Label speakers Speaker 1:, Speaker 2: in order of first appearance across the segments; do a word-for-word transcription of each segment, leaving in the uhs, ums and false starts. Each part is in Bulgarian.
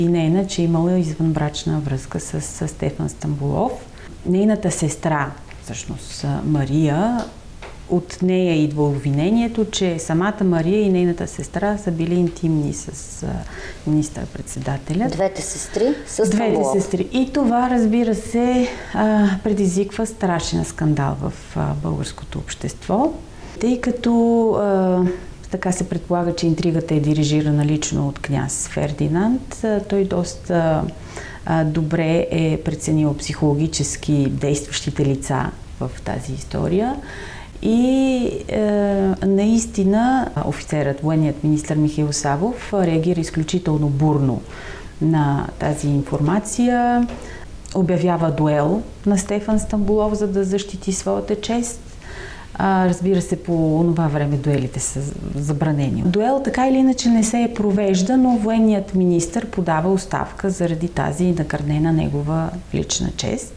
Speaker 1: И нейна, че имала извънбрачна връзка с, с Стефан Стамболов. Нейната сестра, всъщност Мария, от нея идва обвинението, че самата Мария и нейната сестра са били интимни с министър-председателя.
Speaker 2: Двете сестри с
Speaker 1: Двете
Speaker 2: Стамболов.
Speaker 1: сестри. И това, разбира се, предизвиква страшен скандал в българското общество, тъй като така се предполага, че интригата е дирижирана лично от княз Фердинанд. Той доста добре е преценил психологически действащите лица в тази история. И е, наистина офицерът, военният министър Михаил Савов реагира изключително бурно на тази информация. Обявява дуел на Стефан Стамболов, за да защити своята чест. А, разбира се, по това време дуелите са забранени. Дуел така или иначе не се е провежда, но военният министър подава оставка заради тази накърнена негова лична чест.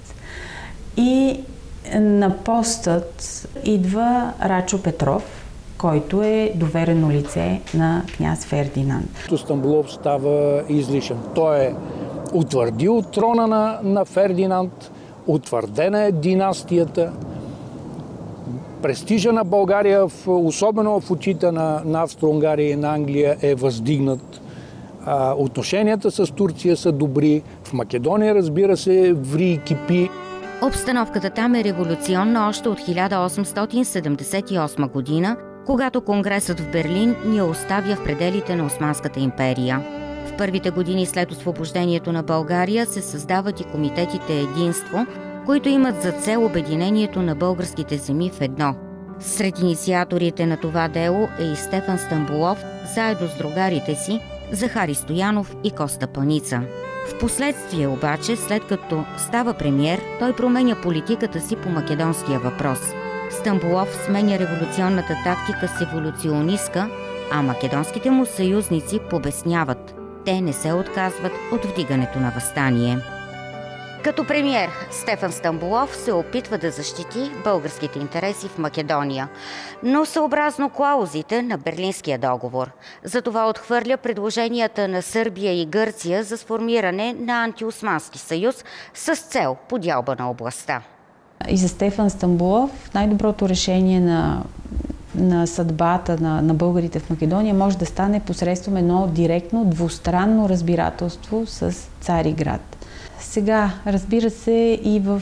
Speaker 1: И на постът идва Рачо Петров, който е доверено лице на княз Фердинанд.
Speaker 3: Стамболов става излишен. Той е утвърдил трона на, на Фердинанд, утвърдена е династията. Престижа на България, особено в очите на, на Австро-Унгария и на Англия, е въздигнат. А, отношенията с Турция са добри. В Македония, разбира се, ври и кипи.
Speaker 4: Обстановката там е революционна още от хиляда осемстотин седемдесет и осма година, когато Конгресът в Берлин ни оставя в пределите на Османската империя. В първите години след освобождението на България се създават и комитетите Единство, които имат за цел обединението на българските земи в едно. Сред инициаторите на това дело е и Стефан Стамболов, заедно с другарите си Захари Стоянов и Коста Паница. Впоследствие обаче, след като става премиер, той променя политиката си по македонския въпрос. Стамболов сменя революционната тактика с еволюционистка, а македонските му съюзници побесняват. Те не се отказват от вдигането на въстание. Като премиер, Стефан Стамболов се опитва да защити българските интереси в Македония, но съобразно клаузите на Берлинския договор. Затова отхвърля предложенията на Сърбия и Гърция за сформиране на антиосмански съюз с цел подялба на областта.
Speaker 1: И за Стефан Стамболов най-доброто решение на, на съдбата на, на българите в Македония може да стане посредством едно директно двустранно разбирателство с Цариград. Сега, разбира се, и в,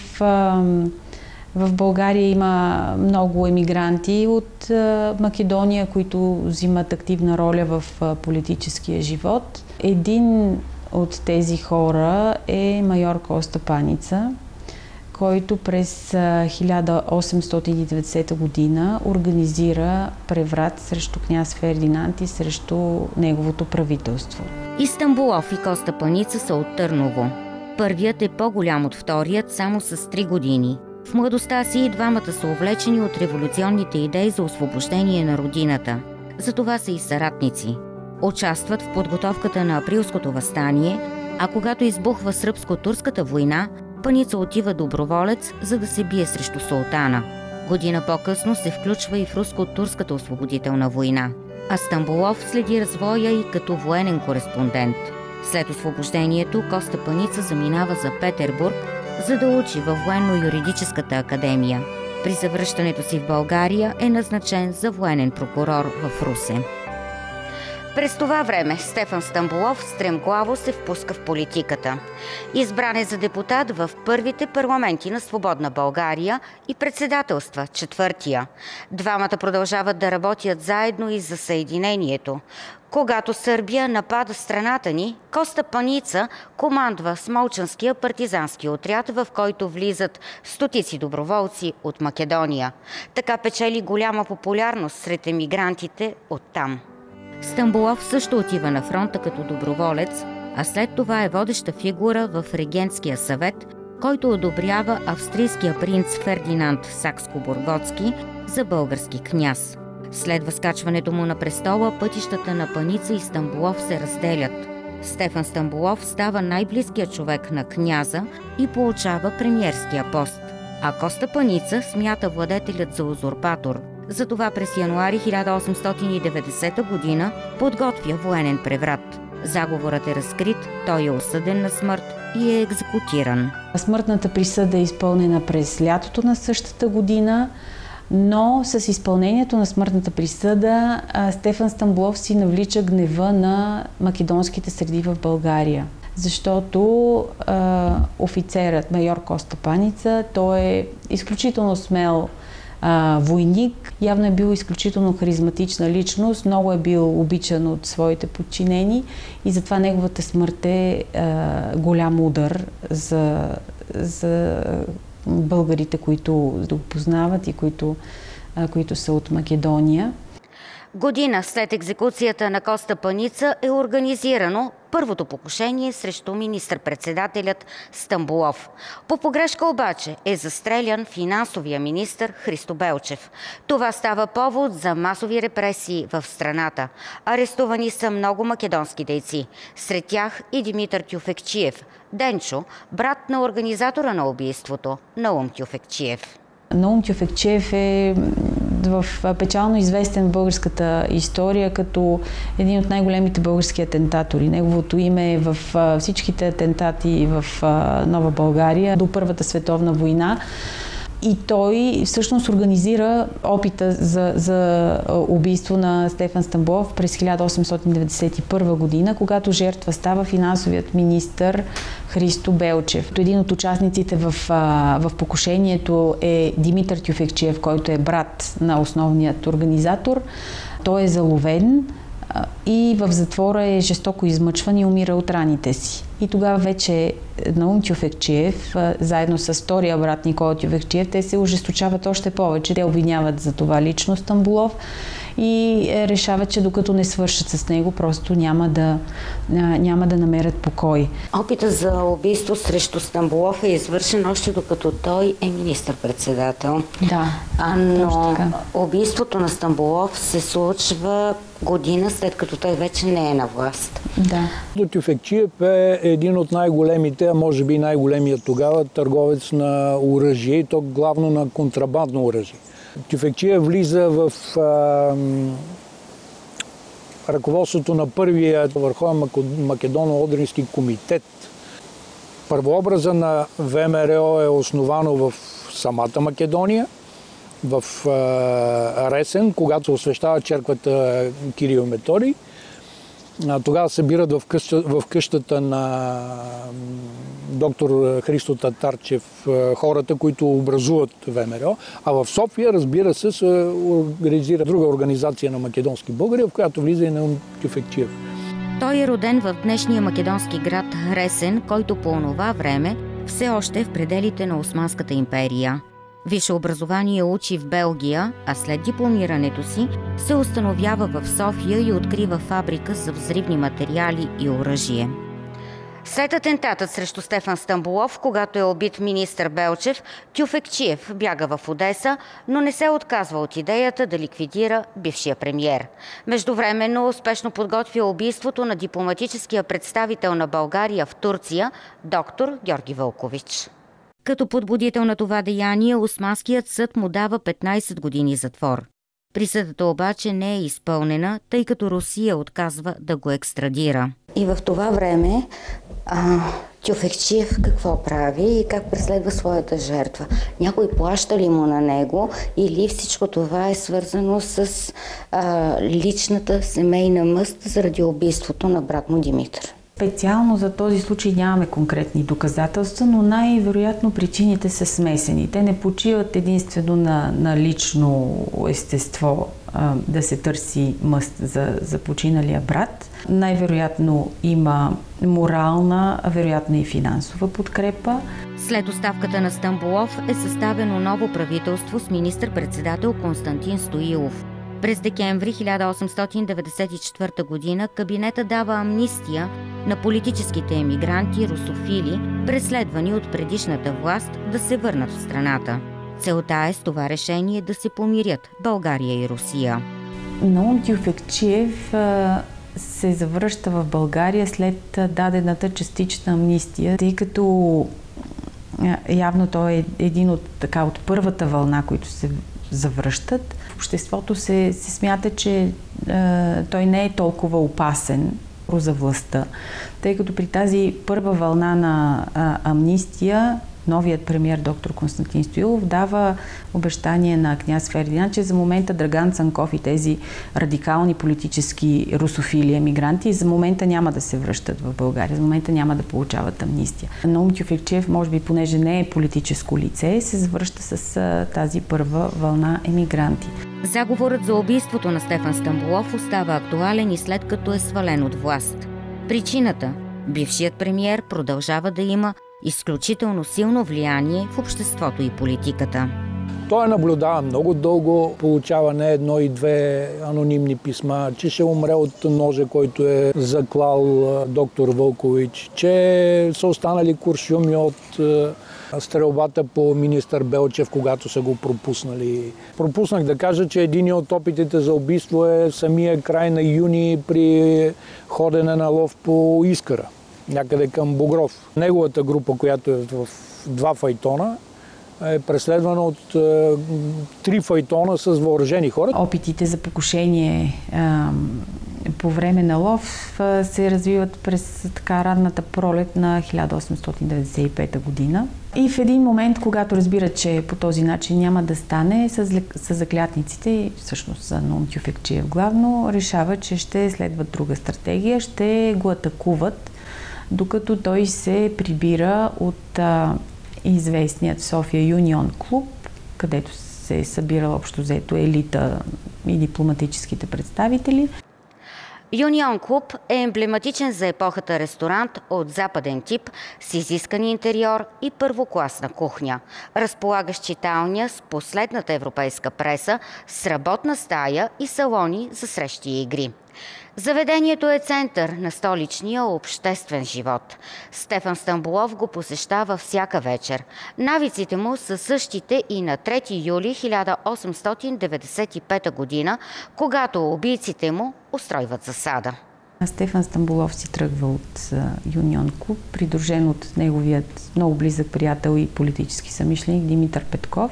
Speaker 1: в България има много емигранти от Македония, които взимат активна роля в политическия живот. Един от тези хора е майор Коста Паница, който през хиляда осемстотин и деветдесета година организира преврат срещу княз Фердинанд и срещу неговото правителство.
Speaker 4: И Стамболов и Коста Паница са от Търново. Първият е по-голям от вторият само с три години. В младостта си и двамата са увлечени от революционните идеи за освобождение на родината. Затова са и съратници. Участват в подготовката на априлското въстание, а когато избухва сръбско-турската война, Паница отива доброволец, за да се бие срещу султана. Година по-късно се включва и в руско-турската освободителна война. А Стамболов следи развоя и като военен кореспондент. След освобождението Коста Паница заминава за Петербург, за да учи във военно-юридическата академия. При завръщането си в България е назначен за военен прокурор в Русе. През това време Стефан Стамболов стремглаво се впуска в политиката. Избран е за депутат в първите парламенти на свободна България и председателства четвъртия. Двамата продължават да работят заедно и за съединението. Когато Сърбия напада страната ни, Коста Паница командва Смолчанския партизански отряд, в който влизат стотици доброволци от Македония. Така печели голяма популярност сред емигрантите оттам. Стамболов също отива на фронта като доброволец, а след това е водеща фигура в регентския съвет, който одобрява австрийския принц Фердинанд Сакско-Бурготски за български княз. След възкачването му на престола, пътищата на Паница и Стамболов се разделят. Стефан Стамболов става най-близкият човек на княза и получава премиерския пост, а Коста Паница смята владетелят за узурпатор. Затова през януари хиляда осемстотин и деветдесета година подготвя военен преврат. Заговорът е разкрит, той е осъден на смърт и е екзекутиран.
Speaker 1: Смъртната присъда е изпълнена през лятото на същата година, но с изпълнението на смъртната присъда Стефан Стамболов си навлича гнева на македонските среди в България. Защото а, офицерът, майор Коста Паница, той е изключително смел а, войник, явно е бил изключително харизматична личност, много е бил обичан от своите подчинени и затова неговата смърт е а, голям удар за, за българите, които го познават и които, а, които са от Македония.
Speaker 4: Година след екзекуцията на Коста Паница е организирано първото покушение срещу министър-председателят Стамболов. По погрешка обаче е застрелян финансовия министър Христо Белчев. Това става повод за масови репресии в страната. Арестувани са много македонски дейци. Сред тях и Димитър Тюфекчиев, Денчо, брат на организатора на убийството, Наум Тюфекчиев.
Speaker 1: Наум Тюфекчиев е в печално известен в българската история като един от най-големите български атентатори. Неговото име е в всичките атентати в Нова България до Първата световна война. И той всъщност организира опита за, за убийство на Стефан Стамболов през хиляда осемстотин деветдесет и първа година, когато жертва става финансовият министър Христо Белчев. Един от участниците в, в покушението е Димитър Тюфекчиев, който е брат на основният организатор. Той е заловен и в затвора е жестоко измъчван и умира от раните си. И тогава вече Наум Тюфекчиев, заедно с втория брат Никола Тюфекчиев, те се ожесточават още повече. Те обвиняват за това лично Стамболов и решават, че докато не свършат с него, просто няма да, няма да намерят покой.
Speaker 4: Опита за убийство срещу Стамболов е извършен още докато той е министър-председател.
Speaker 1: Да,
Speaker 4: а, но убийството на Стамболов се случва година след като той вече не е на власт.
Speaker 1: Да.
Speaker 3: Тюфекчиев е един от най-големите, а може би най-големият тогава търговец на оръжие, и то главно на контрабандно оръжие. Тюфекчиев влиза в а, ръководството на първия Върховен македоно-одрински комитет. Първообраза на ВМРО е основано в самата Македония, в а, Ресен, когато се освещава черквата Кирил и Методий. Тогава се събират в, къща, в къщата на доктор Христо Татарчев хората, които образуват ВМРО. А в София, разбира се, се организира друга организация на македонски българи, в която влиза и Наум Тюфекчиев.
Speaker 4: Той е роден в днешния македонски град Ресен, който по онова време все още е в пределите на Османската империя. Висше образование учи в Белгия, а след дипломирането си се установява в София и открива фабрика за взривни материали и оръжие. След атентатът срещу Стефан Стамболов, когато е убит министър Белчев, Тюфекчиев бяга в Одеса, но не се отказва от идеята да ликвидира бившия премиер. Междувременно успешно подготвя убийството на дипломатическия представител на България в Турция, доктор Георги Вълкович. Като подбудител на това деяние, Османският съд му дава петнайсет години затвор. Присъдата обаче не е изпълнена, тъй като Русия отказва да го екстрадира. И в това време а, Тюфекчиев какво прави и как преследва своята жертва? Някой плаща ли му на него или всичко това е свързано с а, личната семейна мъст заради убийството на брат му Димитър?
Speaker 1: Специално за този случай нямаме конкретни доказателства, но най-вероятно причините са смесени. Те не почиват единствено на, на лично естество а, да се търси мъст за, за починалия брат. Най-вероятно има морална, а вероятно и финансова подкрепа.
Speaker 4: След оставката на Стамболов е съставено ново правителство с министър-председател Константин Стоилов. През декември хиляда осемстотин деветдесет и четвърта година кабинета дава амнистия на политическите емигранти русофили, преследвани от предишната власт, да се върнат в страната. Целта е с това решение да се помирят България и Русия.
Speaker 1: Наум Тюфекчиев се завръща в България след дадената частична амнистия, тъй като явно той е един от, така, от първата вълна, които се завръщат. В обществото се, се смята, че е, той не е толкова опасен. за властта, тъй като при тази първа вълна на а, амнистия новият премиер доктор Константин Стоилов дава обещание на княз Фердинанд, че за момента Драган Цанков и тези радикални политически русофили емигранти за момента няма да се връщат в България, за момента няма да получават амнистия. Наум Тюфекчиев, може би понеже не е политическо лице, се завръща с а, тази първа вълна емигранти.
Speaker 4: Заговорът за убийството на Стефан Стамболов остава актуален и след като е свален от власт. Причината – бившият премиер продължава да има изключително силно влияние в обществото и политиката.
Speaker 3: Той наблюдава много дълго, получава не едно и две анонимни писма, че ще умре от ножа, който е заклал доктор Вълкович, че са останали куршуми от стрелбата по министър Белчев, когато са го пропуснали. Пропуснах да кажа, че един от опитите за убийство е самия край на юни при ходене на лов по Искъра, някъде към Богров. Неговата група, която е в два файтона, е преследвана от е, три файтона с въоръжени хора.
Speaker 1: Опитите за покушение е, по време на лов е, се развиват през така ранната пролет на хиляда осемстотин деветдесет и пета година. И в един момент, когато разбират, че по този начин няма да стане, с заклятниците, всъщност Наум Тюфекчиев главно, решава, че ще следват друга стратегия, ще го атакуват, докато той се прибира от а, известният в София Юнион клуб, където се е събирал общо взето елита и дипломатическите представители.
Speaker 4: Юнион клуб е емблематичен за епохата ресторант от западен тип с изискан интериор и първокласна кухня, разполагащ читалня с последната европейска преса, с работна стая и салони за срещи и игри. Заведението е център на столичния обществен живот. Стефан Стамболов го посещава всяка вечер. Навиците му са същите и на трети юли хиляда осемстотин деветдесет и пета година, когато убийците му устройват засада.
Speaker 1: Стефан Стамболов си тръгва от Юнион клуб, придружен от неговият много близък приятел и политически съмишленик Димитър Петков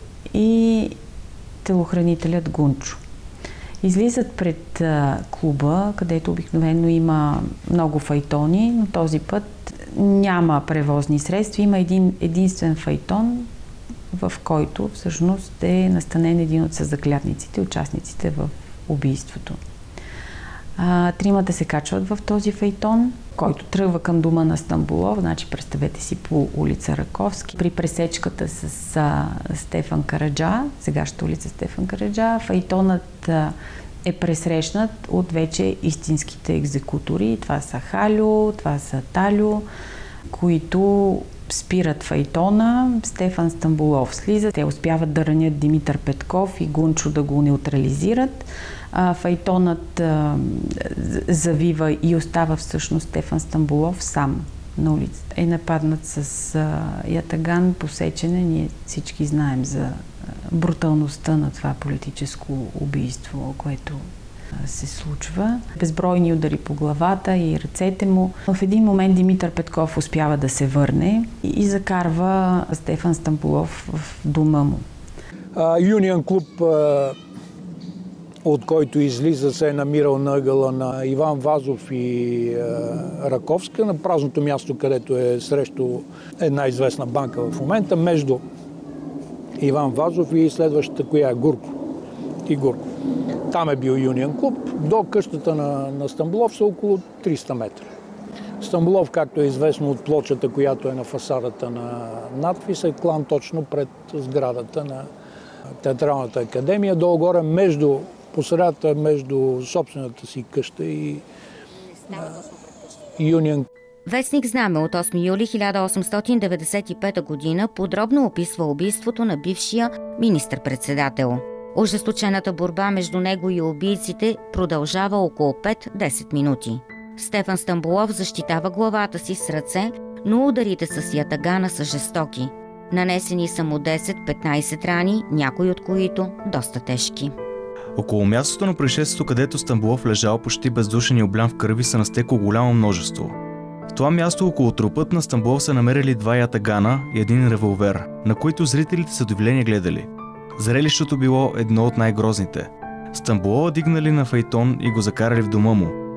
Speaker 1: и телохранителят Гунчо. Излизат пред а, клуба, където обикновено има много файтони, но този път няма превозни средства. Има един единствен файтон, в който всъщност е настанен един от съзаклятниците, участниците в убийството. А, тримата се качват в този файтон, който тръгва към дома на Стамболов, значи представете си по улица Раковски. При пресечката с а, Стефан Караджа, сегашната улица Стефан Караджа, файтонът а, е пресрещнат от вече истинските екзекутори. Това са Халю, това са Талю, които спират файтона. Стефан Стамболов слиза. Те успяват да ранят Димитър Петков и Гунчо да го неутрализират. А, файтонът а, завива и остава всъщност Стефан Стамболов сам на улицата. Е нападнат с а, ятаган, посечене. Ние всички знаем за а, бруталността на това политическо убийство, което а, се случва. Безбройни удари по главата и ръцете му. В един момент Димитър Петков успява да се върне и, и закарва Стефан Стамболов в дома му.
Speaker 3: Юнион клуб, от който излиза, се е намирал на ъгъла на Иван Вазов и е, Раковска, на празното място, където е срещу една известна банка в момента, между Иван Вазов и следващата, коя е Гурко. И Гурко. Там е бил Юнион клуб. До къщата на, на Стамболов са около триста метра. Стамболов, както е известно от плочата, която е на фасадата на надпис, е клан точно пред сградата на Театралната академия, долу-горе между посредата между собствената си къща и Юнион.
Speaker 4: Вестник Знаме от осми юли хиляда осемстотин деветдесет и пета година подробно описва убийството на бившия министър-председател. Ожесточената борба между него и убийците продължава около пет-десет минути. Стефан Стамболов защитава главата си с ръце, но ударите с ятагана са жестоки. Нанесени са му десет-петнайсет рани, някои от които доста тежки.
Speaker 2: Около мястото на происшествието, където Стамболов лежал почти бездушен и облян в кръви, се настекло голямо множество. В това място около трупът на Стамболов са намерили два ятагана и един револвер, на които зрителите с удивление гледали. Зрелището било едно от най-грозните. Стамболова дигнали на файтон и го закарали в дома му.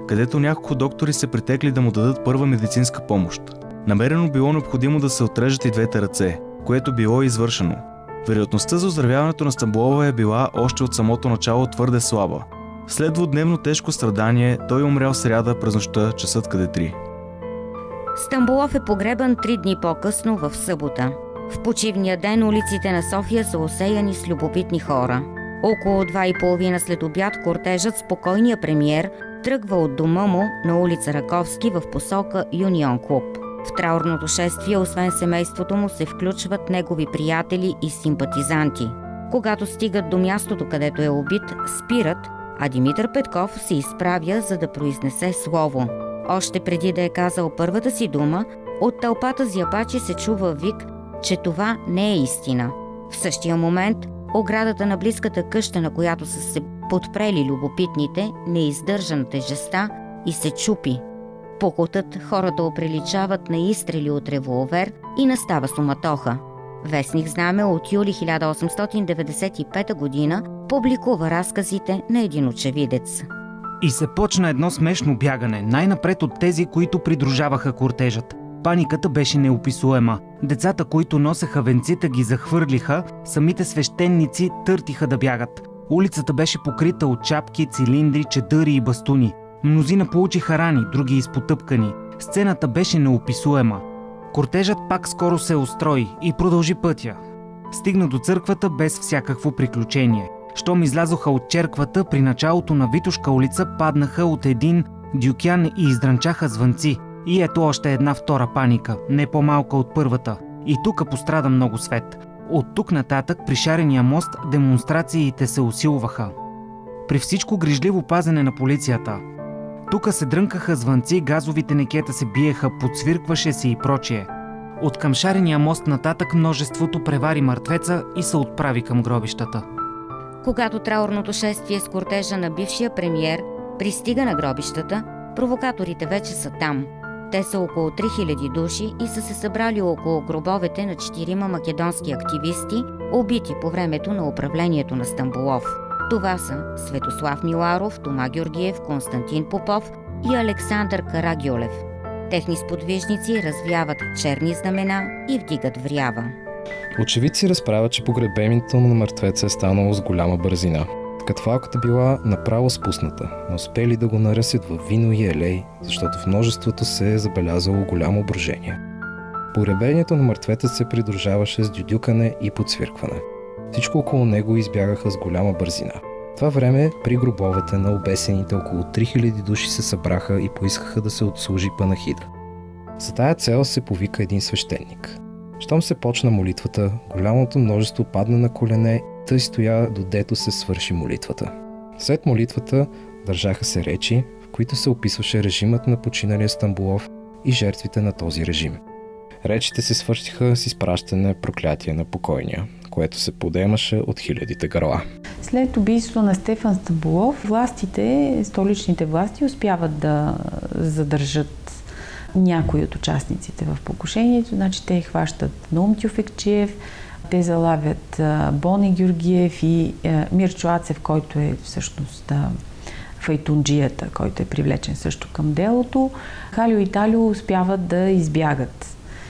Speaker 2: където няколко доктори се притекли да му дадат първа медицинска помощ. Намерено било необходимо да се отрежат и двете ръце, което било и извършено. Вероятността за оздравяването на Стамболова е била още от самото начало твърде слаба. След двудневно тежко страдание, той умрял сряда през нощта, часът къде три.
Speaker 4: Стамболов е погребан три дни по-късно в събота. В почивния ден улиците на София са осеяни с любопитни хора. Около два и половина след обяд кортежът с покойния премиер тръгва от дома му на улица Раковски в посока Юнион Клуб. В траурното шествие, освен семейството му, се включват негови приятели и симпатизанти. Когато стигат до мястото, където е убит, спират, а Димитър Петков се изправя, за да произнесе слово. Още преди да е казал първата си дума, от тълпата зяпачи се чува вик, че това не е истина. В същия момент оградата на близката къща, на която са се подпрели любопитните, не издържа на тежеста и се чупи. По котът хората оприличават на изстрели от револвер и настава суматоха. Вестник Знаме от юли хиляда осемстотин деветдесет и пета година публикува разказите на един очевидец.
Speaker 5: И се почна едно смешно бягане, най-напред от тези, които придружаваха кортежът. Паниката беше неописуема. Децата, които носеха венците, ги захвърлиха, самите свещеници търтиха да бягат. Улицата беше покрита от чапки, цилиндри, чадъри и бастуни. Мнозина получиха рани, други изпотъпкани. Сцената беше неописуема. Кортежът пак скоро се устрои и продължи пътя. Стигна до църквата без всякакво приключение. Щом излязоха от черквата, при началото на Витошка улица паднаха от един дюкян и издранчаха звънци. И ето още една втора паника, не по-малка от първата. И тук пострада много свет. От тук нататък при Шарения мост демонстрациите се усилваха. При всичко грижливо пазене на полицията. Тука се дрънкаха звънци, газовите некета се биеха, подсвиркваше се и прочие. От към Шарения мост нататък множеството превари мъртвеца и се отправи към гробищата.
Speaker 4: Когато траурното шествие с кортежа на бившия премиер пристига на гробищата, провокаторите вече са там. Те са около три хиляди души и са се събрали около гробовете на четирима македонски активисти, убити по времето на управлението на Стамболов. Това са Светослав Миларов, Тома Георгиев, Константин Попов и Александър Карагьолев. Техни сподвижници развяват черни знамена и вдигат врява.
Speaker 6: Очевидци разправят, че погребението на мъртвеца е станало с голяма бързина. Катафалката била направо спусната, но успели да го наръсят в вино и елей, защото в множеството се е забелязало голямо брожение. Погребението на мъртвеца се придружаваше с дюдюкане и подсвиркване. Всичко около него избягаха с голяма бързина. В това време при гробовете на обесените около три хиляди души се събраха и поискаха да се отслужи панахида. За тая цел се повика един свещеник. Щом се почна молитвата, голямото множество падна на колене, тъй стоя додето се свърши молитвата. След молитвата държаха се речи, в които се описваше режимът на починалия Стамболов и жертвите на този режим. Речите се свършиха с изпращане проклятие на покойния, което се подемаше от хилядите гърла.
Speaker 1: След убийството на Стефан Стамболов, властите, столичните власти успяват да задържат някои от участниците в покушението. Значи те хващат Наум Тюфекчиев, те залавят Бони Георгиев и Мирчо Ацев, който е всъщност файтунджията, който е привлечен също към делото. Халио и Талио успяват да избягат.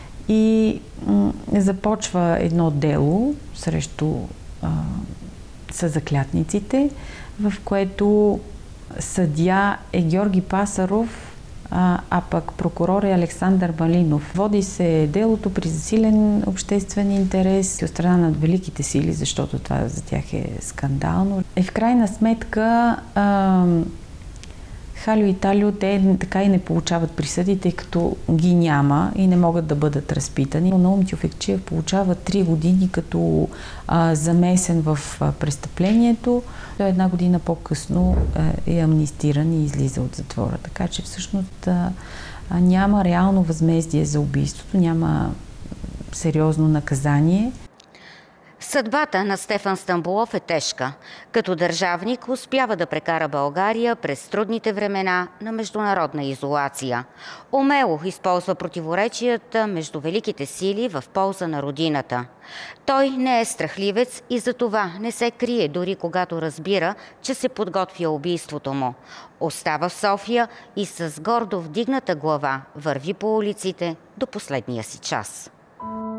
Speaker 1: И м- започва едно дело срещу а, съзаклятниците, в което съдия е Георги Пасаров, а, а пък прокурор е Александър Малинов. Води се делото при засилен обществен интерес от страна на великите сили, защото това за тях е скандално. И в крайна сметка а, Халио и Талио, те така и не получават присъди, тъй като ги няма и не могат да бъдат разпитани. Наум Тюфекчиев получава три години като а, замесен в а, престъплението. Една година по-късно а, е амнистиран и излиза от затвора. Така че всъщност а, а, няма реално възмездие за убийството, няма сериозно наказание.
Speaker 4: Съдбата на Стефан Стамболов е тежка. Като държавник успява да прекара България през трудните времена на международна изолация. Умело използва противоречията между великите сили в полза на родината. Той не е страхливец и затова не се крие, дори когато разбира, че се подготвя убийството му. Остава в София и с гордо вдигната глава върви по улиците до последния си час.